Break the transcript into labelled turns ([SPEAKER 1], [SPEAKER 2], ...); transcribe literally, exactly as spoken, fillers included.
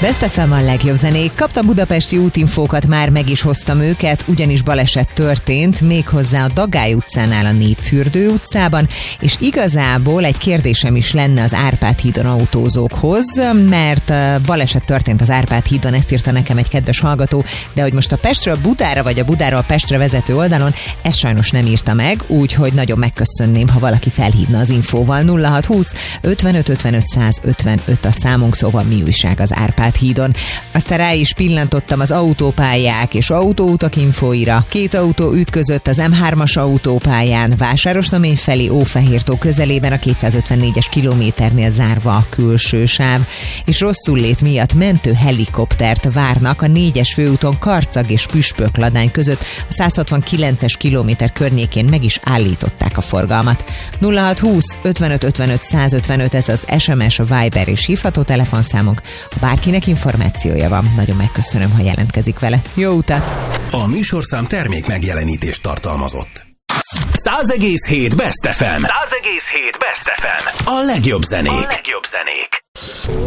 [SPEAKER 1] Best ef em a legjobb zenék. Kaptam budapesti útinfókat, már meg is hoztam őket, ugyanis baleset történt, méghozzá a Dagály utcánál a Népfürdő utcában, és igazából egy kérdésem is lenne az Árpád hídon autózókhoz, mert baleset történt az Árpád hídon, ezt írta nekem egy kedves hallgató, de hogy most a Pestről Budára vagy a Budáról a Pestre vezető oldalon, ezt sajnos nem írta meg, úgyhogy nagyon megköszönném, ha valaki felhívna az infóval. nulla hat húsz ötvenöt ötvenöt száz ötvenöt a számunk, szóval mi újság az Árpád hídon. Aztán rá is pillantottam az autópályák és autóutak infóira. Két autó ütközött az em hármas autópályán, Vásárosnamény felé Ófehértó közelében, a kétszázötvennégyes kilométernél zárva a külső sáv, és rosszullét miatt mentő helikoptert várnak a négyes főúton Karcag és Püspökladány között, a százhatvankilences kilométer környékén meg is állították a forgalmat. nulla hat húsz ötvenöt ötvenöt száz ötvenöt, ez az es em es, a Viber és hívható telefonszámunk. Ha bárkinek információja van, nagyon megköszönöm, ha jelentkezik vele. Jó utat!
[SPEAKER 2] A műsorszám termék megjelenítést tartalmazott. száz egész hét Best ef em. száz egész hét Best ef em. A legjobb zenék. A legjobb zenék.